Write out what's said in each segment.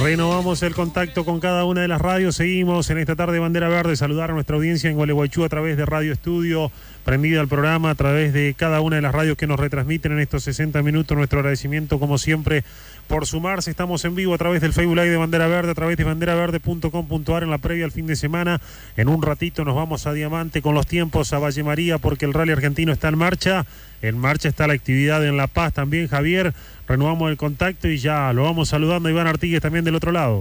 Renovamos el contacto con cada una de las radios. Seguimos en esta tarde de Bandera Verde. Saludar a nuestra audiencia en Gualeguaychú a través de Radio Estudio, prendida al programa, a través de cada una de las radios que nos retransmiten en estos 60 minutos. Nuestro agradecimiento, como siempre, por sumarse. Estamos en vivo a través del Facebook Live de Bandera Verde, a través de banderaverde.com.ar en la previa al fin de semana. En un ratito nos vamos a Diamante con los tiempos, a Valle María, porque el rally argentino está en marcha. En marcha está la actividad en La Paz también, Javier. Renovamos el contacto y ya lo vamos saludando a Iván Artigues también del otro lado.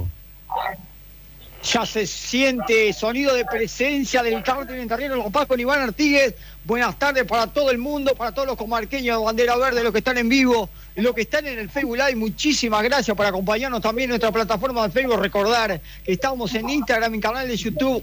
Ya se siente sonido de presencia del karting en terreno en La Paz con Iván Artigues. Buenas tardes para todo el mundo, para todos los comarqueños de Bandera Verde, los que están en vivo, los que están en el Facebook Live. Muchísimas gracias por acompañarnos también en nuestra plataforma de Facebook. Recordar que estamos en Instagram, en canal de YouTube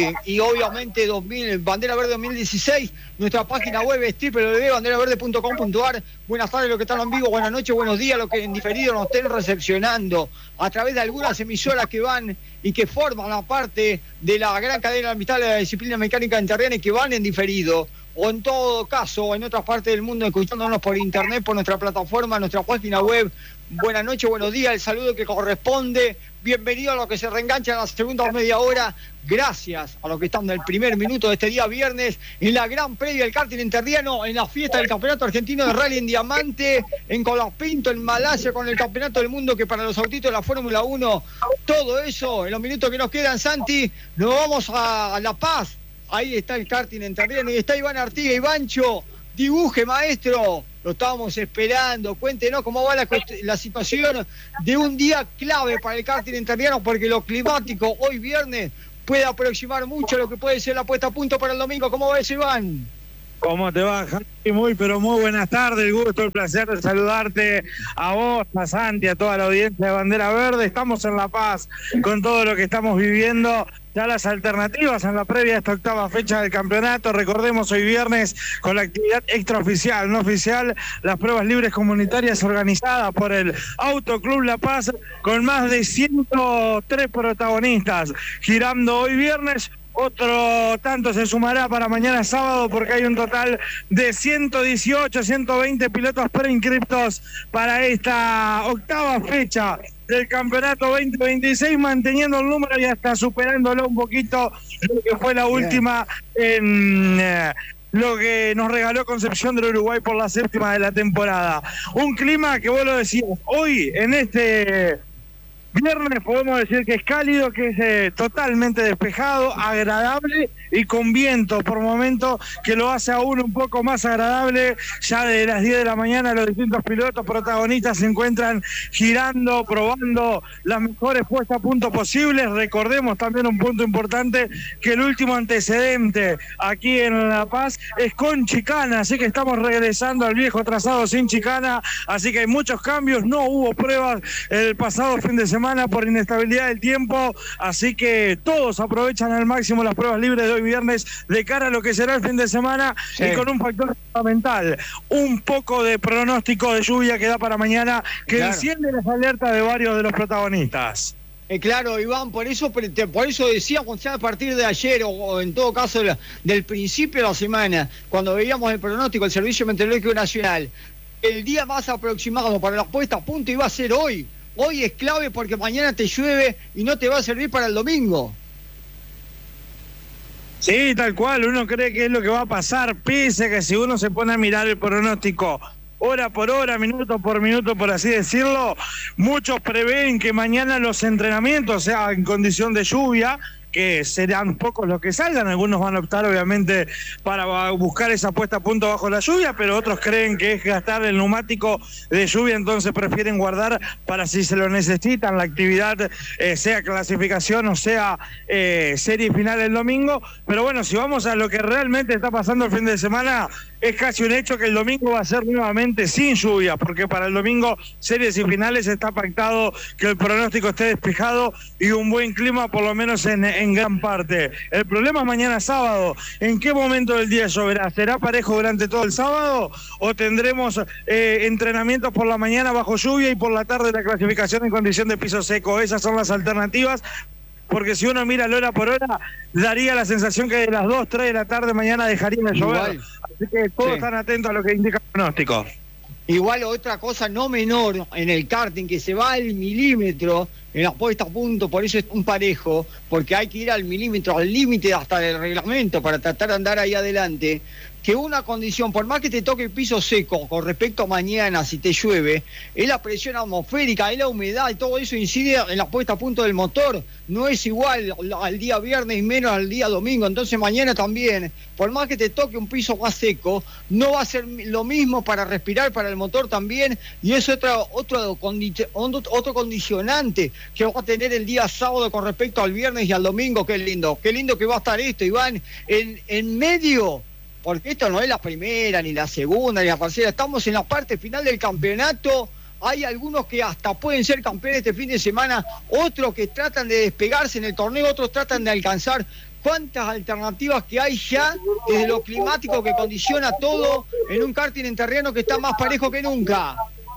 y obviamente Bandera Verde 2016. Nuestra página web es www.banderaverde.com.ar. Buenas tardes los que están en vivo, buenas noches, buenos días los que en diferido nos estén recepcionando a través de algunas emisoras que van y que forman la parte de la gran cadena de amistad de la disciplina mecánica en terreno y que van en diferido, o en todo caso en otras partes del mundo escuchándonos por internet, por nuestra plataforma, nuestra página web. Buenas noches, buenos días, el saludo que corresponde. Bienvenido a los que se reenganchan a la segunda media hora. Gracias a los que están del primer minuto de este día viernes en la gran previa del karting enterriano, en la fiesta del Campeonato Argentino de Rally en Diamante, en Colapinto, en Malasia, con el Campeonato del Mundo que para los autitos de la Fórmula 1. Todo eso en los minutos que nos quedan, Santi. Nos vamos a La Paz. Ahí está el karting enterriano y está Iván Artigas. Ivancho, dibuje, maestro. Lo estábamos esperando. Cuéntenos cómo va la situación de un día clave para el karting enterriano, porque lo climático hoy viernes puede aproximar mucho lo que puede ser la puesta a punto para el domingo. ¿Cómo va eso, Iván? ¿Cómo te va, Javi? Muy buenas tardes. El gusto, el placer de saludarte a vos, a Santi, a toda la audiencia de Bandera Verde. Estamos en La Paz con todo lo que estamos viviendo. Ya las alternativas en la previa de esta octava fecha del campeonato. Recordemos, hoy viernes con la actividad extraoficial, no oficial, las pruebas libres comunitarias organizadas por el Autoclub La Paz, con más de 103 protagonistas girando hoy viernes. Otro tanto se sumará para mañana sábado, porque hay un total de 118, 120 pilotos preinscriptos para esta octava fecha del campeonato 2026, manteniendo el número y hasta superándolo un poquito, lo que fue la última en lo que nos regaló Concepción del Uruguay por la séptima de la temporada. Un clima que vos lo decías, hoy en este viernes podemos decir que es cálido, que es totalmente despejado, agradable y con viento por momento, que lo hace aún un poco más agradable. Ya de las 10 de la mañana los distintos pilotos protagonistas se encuentran girando, probando las mejores puestas a punto posibles. Recordemos también un punto importante, que el último antecedente aquí en La Paz es con chicana, así que estamos regresando al viejo trazado sin chicana, así que hay muchos cambios. No hubo pruebas el pasado fin de semana por inestabilidad del tiempo, así que todos aprovechan al máximo las pruebas libres de hoy viernes de cara a lo que será el fin de semana, sí. Y con un factor fundamental, un poco de pronóstico de lluvia que da para mañana, que claro, enciende las alertas de varios de los protagonistas. Claro, Iván, por eso decíamos ya a partir de ayer, o en todo caso del principio de la semana, cuando veíamos el pronóstico del Servicio Meteorológico Nacional, el día más aproximado para la puesta a punto iba a ser hoy. Hoy es clave porque mañana te llueve y no te va a servir para el domingo. Sí, tal cual, uno cree que es lo que va a pasar, pese a que si uno se pone a mirar el pronóstico hora por hora, minuto por minuto, por así decirlo, muchos prevén que mañana los entrenamientos sean en condición de lluvia, que serán pocos los que salgan. Algunos van a optar obviamente para buscar esa puesta a punto bajo la lluvia, pero otros creen que es gastar el neumático de lluvia, entonces prefieren guardar para si se lo necesitan la actividad, sea clasificación o sea serie final el domingo. Pero bueno, si vamos a lo que realmente está pasando el fin de semana, es casi un hecho que el domingo va a ser nuevamente sin lluvia, porque para el domingo series y finales está pactado que el pronóstico esté despejado y un buen clima por lo menos en gran parte. El problema es mañana sábado. ¿En qué momento del día lloverá? ¿Será parejo durante todo el sábado o tendremos entrenamientos por la mañana bajo lluvia y por la tarde la clasificación en condición de piso seco? Esas son las alternativas, porque si uno mira hora por hora, daría la sensación que de las 2, 3 de la tarde mañana dejaría de llover. Igual. Así que todos están atentos a lo que indica el pronóstico. Igual otra cosa no menor en el karting, que se va al milímetro, en la puesta a punto, por eso es un parejo, porque hay que ir al milímetro, al límite hasta el reglamento para tratar de andar ahí adelante, que una condición, por más que te toque el piso seco con respecto a mañana, si te llueve, es la presión atmosférica, es la humedad, y todo eso incide en la puesta a punto del motor. No es igual al día viernes y menos al día domingo. Entonces mañana también, por más que te toque un piso más seco, no va a ser lo mismo para respirar, para el motor también, y es otro condicionante que va a tener el día sábado con respecto al viernes y al domingo. Qué lindo que va a estar esto, Iván, en medio. Porque esto no es la primera, ni la segunda, ni la tercera. Estamos en la parte final del campeonato. Hay algunos que hasta pueden ser campeones este fin de semana, otros que tratan de despegarse en el torneo, otros tratan de alcanzar. ¿Cuántas alternativas que hay ya desde lo climático que condiciona todo en un karting en terreno que está más parejo que nunca?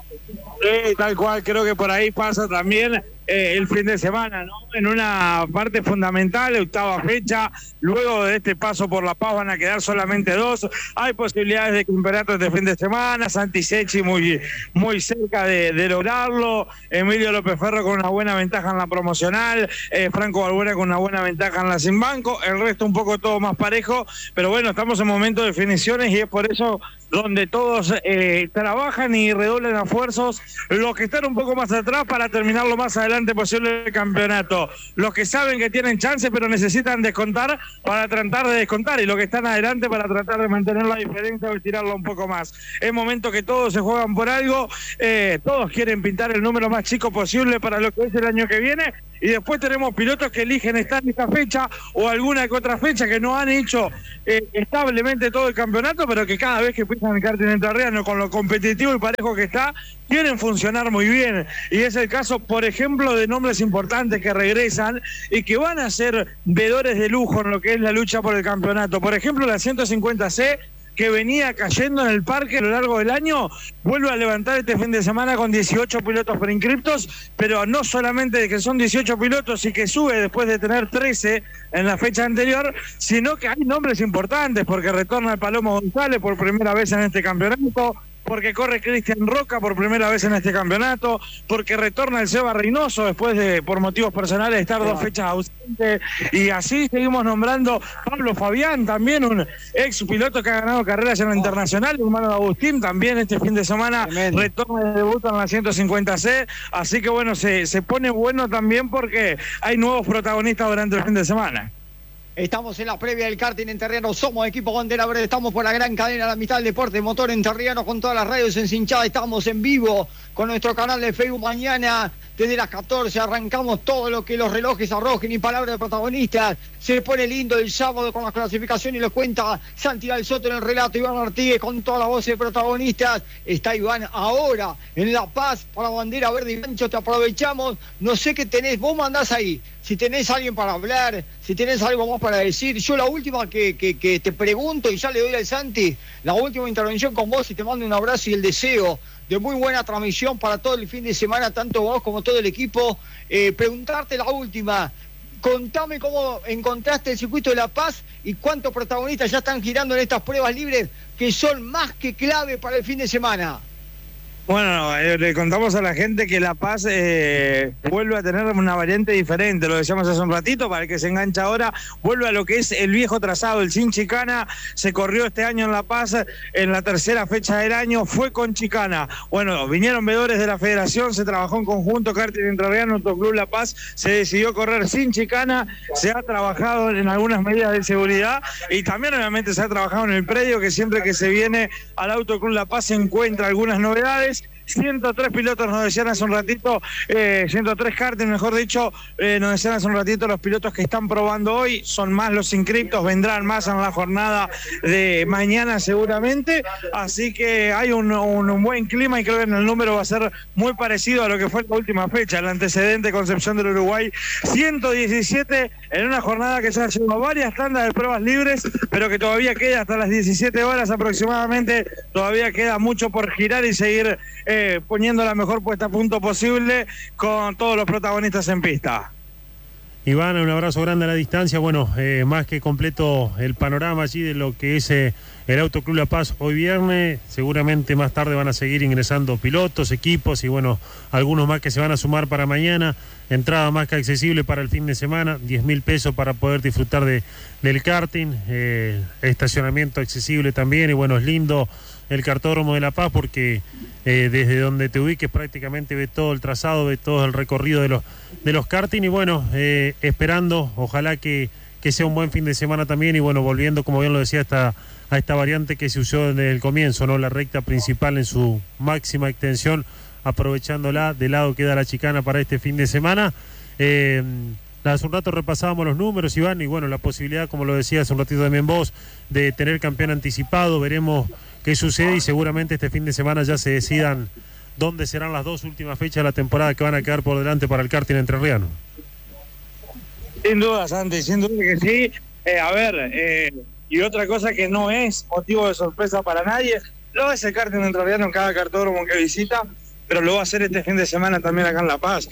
Tal cual, creo que por ahí pasa también el fin de semana, ¿no? En una parte fundamental, 8ª fecha, luego de este paso por La Paz van a quedar solamente 2. Hay posibilidades de campeonato este fin de semana. Santi Secchi muy cerca de lograrlo. Emilio López Ferro con una buena ventaja en la promocional. Franco Balbuena con una buena ventaja en la sin banco. El resto un poco todo más parejo. Pero bueno, estamos en momento de definiciones y es por eso donde todos trabajan y redoblan esfuerzos. Los que están un poco más atrás para terminar lo más adelante posible el campeonato. Los que saben que tienen chance pero necesitan descontar para tratar de descontar, y los que están adelante para tratar de mantener la diferencia o estirarla un poco más. Es momento que todos se juegan por algo, todos quieren pintar el número más chico posible para lo que es el año que viene, y después tenemos pilotos que eligen estar en esta fecha o alguna que otra fecha que no han hecho establemente todo el campeonato, pero que cada vez que pisan el karting entrerriano con lo competitivo y parejo que está, quieren funcionar muy bien. Y es el caso, por ejemplo, de nombres importantes que regresan y que van a ser vedores de lujo en lo que es la lucha por el campeonato. Por ejemplo, la 150C, que venía cayendo en el parque a lo largo del año, vuelve a levantar este fin de semana con 18 pilotos preinscriptos, pero no solamente de que son 18 pilotos y que sube después de tener 13 en la fecha anterior, sino que hay nombres importantes, porque retorna el Palomo González por primera vez en este campeonato, porque corre Cristian Roca por primera vez en este campeonato, porque retorna el Seba Reynoso después de, por motivos personales, estar 2 fechas ausente, y así seguimos nombrando Pablo Fabián, también un ex piloto que ha ganado carreras en lo internacional, hermano de Agustín, también este fin de semana retorna de debut en la 150C, así que bueno, se pone bueno también porque hay nuevos protagonistas durante el fin de semana. Estamos en la previa del karting entrerriano, somos equipo Bandera Verde, estamos por la gran cadena, la mitad del deporte motor entrerriano con todas las radios encinchadas, estamos en vivo con nuestro canal de Facebook. Mañana desde las 14 arrancamos todo lo que los relojes arrojen y palabras de protagonistas. Se pone lindo el sábado con las clasificaciones y lo cuenta Santi Dal Soto en el relato, Iván Artigues con todas las voces de protagonistas. Está Iván ahora en La Paz para Bandera Verde y Gancho, te aprovechamos. No sé qué tenés, vos mandás ahí. Si tenés alguien para hablar, si tenés algo más para decir. Yo la última que te pregunto, y ya le doy al Santi, la última intervención con vos, y te mando un abrazo y el deseo de muy buena transmisión para todo el fin de semana, tanto vos como todo el equipo. Preguntarte la última, contame cómo encontraste el circuito de La Paz y cuántos protagonistas ya están girando en estas pruebas libres que son más que clave para el fin de semana. Bueno, le contamos a la gente que La Paz vuelve a tener una variante diferente, lo decíamos hace un ratito, para el que se engancha ahora, vuelve a lo que es el viejo trazado, el sin chicana. Se corrió este año en La Paz, en la 3ª fecha del año, fue con chicana. Bueno, vinieron vedores de la federación, se trabajó en conjunto, karting entrerriano, Autoclub La Paz, se decidió correr sin chicana, se ha trabajado en algunas medidas de seguridad y también obviamente se ha trabajado en el predio, que siempre que se viene al Autoclub La Paz se encuentra algunas novedades. 103 pilotos nos decían hace un ratito, 103 karting, mejor dicho, nos decían hace un ratito los pilotos que están probando hoy, son más los inscriptos, vendrán más en la jornada de mañana seguramente, así que hay un buen clima y creo que el número va a ser muy parecido a lo que fue la última fecha, el antecedente Concepción del Uruguay, 117 en una jornada que ya lleva varias tandas de pruebas libres, pero que todavía queda hasta las 17 horas aproximadamente, todavía queda mucho por girar y seguir poniendo la mejor puesta a punto posible con todos los protagonistas en pista. Iván, un abrazo grande a la distancia. Bueno, más que completo el panorama allí de lo que es el Autoclub La Paz hoy viernes. Seguramente más tarde van a seguir ingresando pilotos, equipos y bueno, algunos más que se van a sumar para mañana. Entrada más que accesible para el fin de semana, 10.000 pesos para poder disfrutar del karting. Estacionamiento accesible también y bueno, es lindo el cartódromo de La Paz porque desde donde te ubiques prácticamente ves todo el trazado, ves todo el recorrido de los karting y bueno, esperando, ojalá que sea un buen fin de semana también y bueno, volviendo, como bien lo decía, a esta variante que se usó desde el comienzo, ¿no? La recta principal en su máxima extensión, aprovechándola, de lado queda la chicana para este fin de semana. Hace un rato repasábamos los números, Iván, y bueno, la posibilidad, como lo decías un ratito también vos, de tener campeón anticipado, veremos qué sucede y seguramente este fin de semana ya se decidan dónde serán las dos últimas fechas de la temporada que van a quedar por delante para el karting entrerriano. Sin duda, Santi, sin duda que sí. Y otra cosa que no es motivo de sorpresa para nadie, lo es el karting entrerriano en cada cartódromo que visita, pero lo va a hacer este fin de semana también acá en La Paz.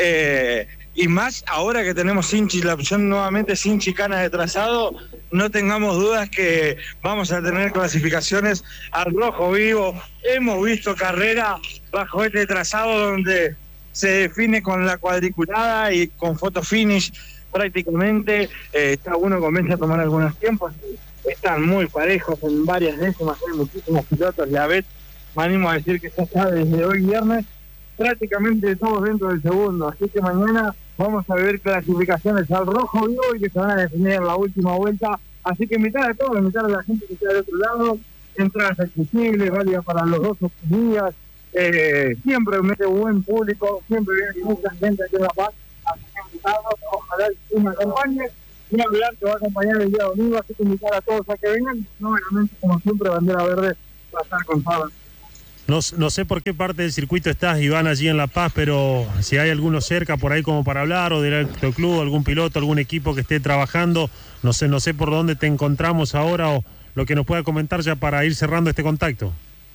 Y más ahora que tenemos la opción nuevamente sin chicana de trazado, no tengamos dudas que vamos a tener clasificaciones al rojo vivo. Hemos visto carrera bajo este trazado donde se define con la cuadriculada y con photo finish prácticamente. Está uno comienza a tomar algunos tiempos, están muy parejos en varias décimas, hay muchísimos pilotos, la vez me animo a decir que ya está desde hoy viernes prácticamente todos dentro del segundo, así que mañana vamos a ver clasificaciones al rojo vivo y que se van a definir en la última vuelta, así que invitar a todos, invitar a la gente que está del otro lado, entradas accesibles, válidas para los 2 días, siempre mete buen público, siempre viene mucha gente aquí en La Paz, así que invitarlos, ojalá me acompañe, y hablar que va a acompañar el día domingo, así que invitar a todos a que vengan, no obviamente como siempre Bandera Verde va a estar con todos. No sé por qué parte del circuito estás, Iván, allí en La Paz, pero si hay alguno cerca por ahí como para hablar, o del autoclub, algún piloto, algún equipo que esté trabajando, no sé por dónde te encontramos ahora o lo que nos pueda comentar ya para ir cerrando este contacto.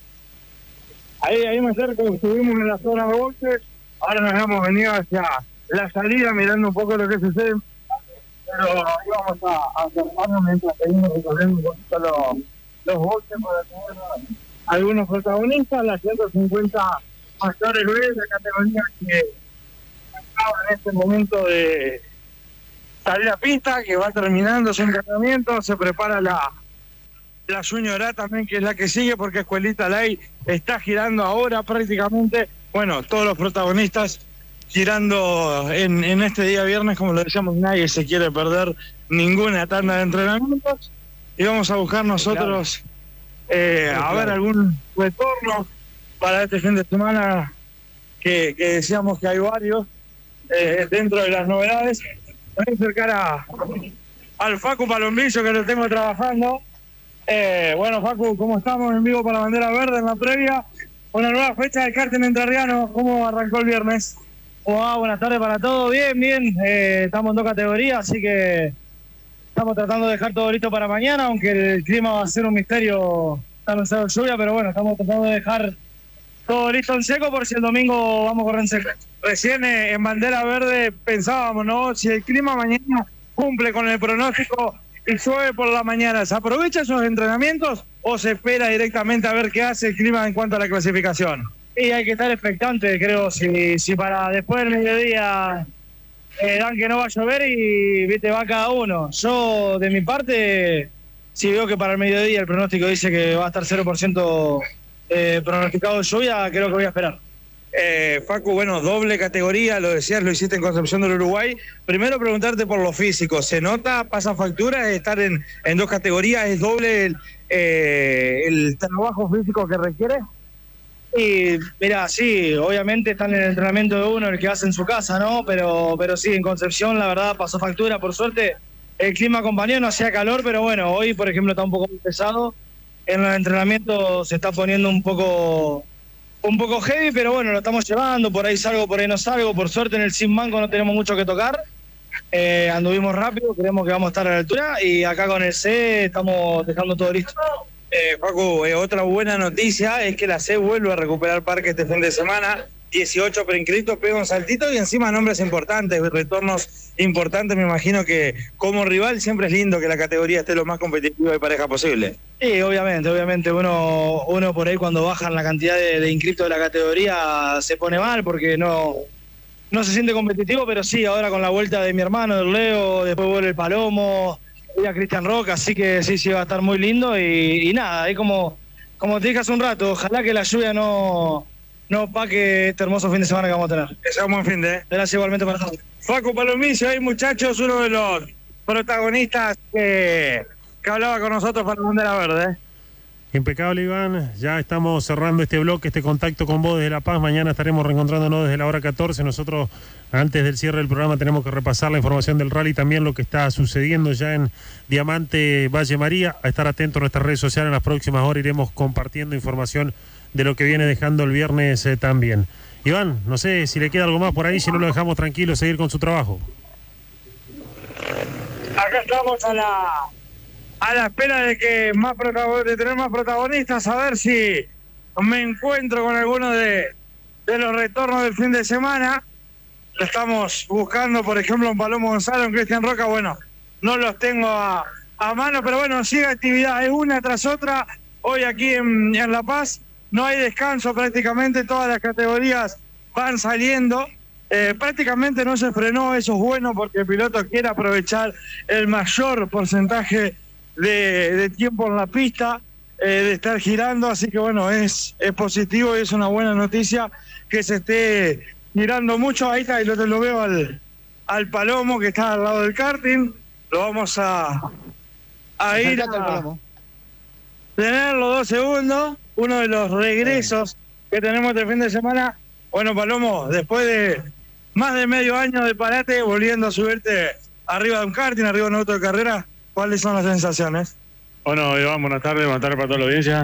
Ahí más cerca estuvimos en la zona de boxes, ahora nos hemos venido hacia la salida mirando un poco lo que sucede, pero ahí vamos a acercarnos mientras seguimos recorriendo un poquito los boxes para tener algunos protagonistas, las 150 mayores B, la categoría que acaba en este momento de salir a pista, que va terminando su entrenamiento, se prepara la Junior también, que es la que sigue, porque Escuelita Ley está girando ahora prácticamente, bueno, todos los protagonistas girando en este día viernes, como lo decíamos, nadie se quiere perder ninguna tanda de entrenamientos, y vamos a buscar nosotros... a ver algún retorno para este fin de semana que decíamos que hay varios dentro de las novedades. Voy a acercar al Facu Palombillo, que lo tengo trabajando. Bueno, Facu, ¿cómo estamos? En vivo para Bandera Verde en la previa, una nueva fecha del karting entrerriano. ¿Cómo arrancó el viernes? ¿Cómo va? Buenas tardes para todos. Bien. Estamos en 2 categorías, así que estamos tratando de dejar todo listo para mañana, aunque el clima va a ser un misterio, está anunciado lluvia, pero bueno, estamos tratando de dejar todo listo en seco por si el domingo vamos a correr en seco. Recién en Bandera Verde pensábamos, ¿no? Si el clima mañana cumple con el pronóstico y llueve por la mañana, ¿se aprovecha esos entrenamientos o se espera directamente a ver qué hace el clima en cuanto a la clasificación? Y hay que estar expectante, creo, si para después del mediodía... dan que no va a llover y viste, va cada uno. Yo, de mi parte, si veo que para el mediodía el pronóstico dice que va a estar 0% pronosticado de lluvia, creo que voy a esperar. Facu, bueno, doble categoría, lo decías, lo hiciste en Concepción del Uruguay. Primero preguntarte por lo físico, ¿se nota, pasa factura estar en 2 categorías? ¿Es doble el trabajo físico que requiere? Y mira, sí, obviamente está en el entrenamiento de uno, el que hace en su casa, ¿no? Pero sí, en Concepción la verdad pasó factura, por suerte. El clima acompañó, no hacía calor, pero bueno, hoy por ejemplo está un poco muy pesado. En los entrenamientos se está poniendo un poco heavy, pero bueno, lo estamos llevando, por ahí salgo, por ahí no salgo. Por suerte en el Sin Manco no tenemos mucho que tocar. Anduvimos rápido, creemos que vamos a estar a la altura y acá con el C estamos dejando todo listo. Facu, otra buena noticia es que la C vuelve a recuperar parque este fin de semana. 18 preinscritos, pega un saltito y encima nombres importantes, retornos importantes. Me imagino que como rival siempre es lindo que la categoría esté lo más competitiva y pareja posible. Sí, obviamente uno por ahí cuando bajan la cantidad de inscriptos de la categoría se pone mal porque no se siente competitivo, pero sí, ahora con la vuelta de mi hermano, del Leo, después vuelve el Palomo, y a Cristian Roca, así que sí, va a estar muy lindo y nada, ahí como te dije hace un rato, ojalá que la lluvia no opaque este hermoso fin de semana que vamos a tener. Que sea un buen fin de. Gracias igualmente para todos. Facu Palomicio, ahí muchachos, uno de los protagonistas que hablaba con nosotros para la bandera verde. Impecable, Iván. Ya estamos cerrando este bloque, este contacto con vos desde La Paz. Mañana estaremos reencontrándonos desde la hora 14. Nosotros, antes del cierre del programa, tenemos que repasar la información del rally, también lo que está sucediendo ya en Diamante Valle María. A estar atentos a nuestras redes sociales. En las próximas horas iremos compartiendo información de lo que viene dejando el viernes también. Iván, no sé si le queda algo más por ahí, si no lo dejamos tranquilo, seguir con su trabajo. Acá estamos a la espera de tener más protagonistas, a ver si me encuentro con alguno de los retornos del fin de semana. Estamos buscando, por ejemplo, un Palomo Gonzalo, un Cristian Roca. Bueno, no los tengo a mano, pero bueno, sigue actividad, es una tras otra. Hoy aquí en La Paz no hay descanso prácticamente, todas las categorías van saliendo. Prácticamente no se frenó, eso es bueno porque el piloto quiere aprovechar el mayor porcentaje de tiempo en la pista, de estar girando, así que bueno, es positivo y es una buena noticia que se esté girando mucho. Ahí está, y lo veo al Palomo que está al lado del karting. Lo vamos a ir a tener los 2 segundos, uno de los regresos que tenemos este fin de semana. Bueno, Palomo, después de más de medio año de parate, volviendo a subirte arriba de un karting, arriba de un auto de carrera, ¿cuáles son las sensaciones? Bueno, Iván, buenas tardes para toda la audiencia.